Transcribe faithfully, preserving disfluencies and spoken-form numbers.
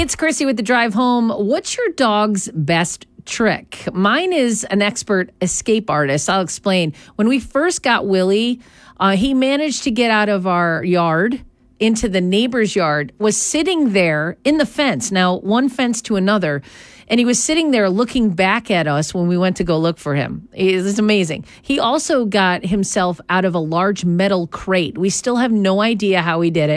it's Chrissy with the drive home. What's your dog's best trick? Mine is an expert escape artist. I'll explain. When we first got Willie, uh, he managed to get out of our yard into the neighbor's yard, was sitting there in the fence, now one fence to another, and he was sitting there looking back at us when we went to go look for him. It's amazing. He also got himself out of a large metal crate. We still have no idea how he did it.